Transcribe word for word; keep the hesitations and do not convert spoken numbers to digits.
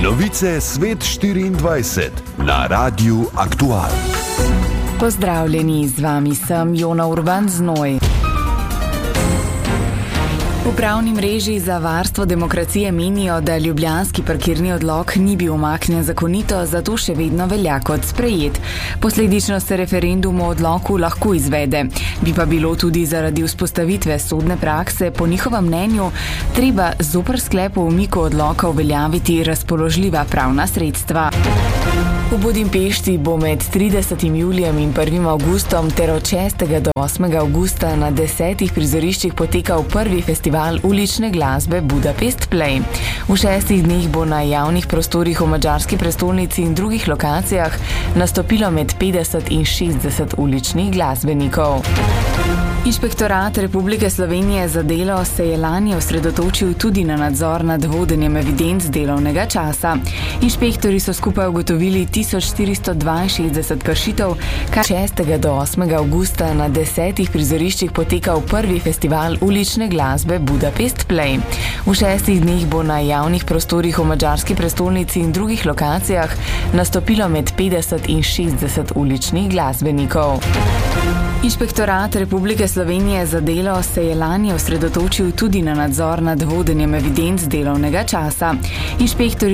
Novice Svet štiriindvajset na Radiu Aktual. Pozdravljeni, z vami sem Jona Urban Znoj. V pravni mreži za varstvo demokracije menijo, da ljubljanski parkirni odlok ni bil umaknjen zakonito, zato še vedno velja kot sprejet. Posledično se referendum o odloku lahko izvede. Bi pa bilo tudi zaradi vzpostavitve sodne prakse po njihovem mnenju treba zoper sklep o umiku odloka uveljaviti razpoložljiva pravna sredstva. V Budimpešti bo med tridesetim julijem in prvim avgustom ter od šestega do osmega avgusta na desetih prizoriščih potekal prvi festival ulične glasbe Budapest Play. V šestih dneh bo na javnih prostorih v madžarski prestolnici in drugih lokacijah nastopilo med petdeset in šestdeset uličnih glasbenikov. Inšpektorat Republike Slovenije za delo se je lani osredotočil tudi na nadzor nad vodenjem evidenc delovnega časa. Inšpektori so skupaj ugotovili tisoč štiristo dvainšestdeset kršitev, kar šestega do osmega avgusta na desetih prizoriščih potekal prvi festival ulične glasbe Budapest Play. V šestih dneh bo na javnih prostorih v madžarski prestolnici in drugih lokacijah nastopilo med petdeset in šestdeset uličnih glasbenikov. Inšpektorat Republike Slovenije za delo se je lani osredotočil tudi na nadzor nad vodenjem evidenc delovnega časa. Inšpektori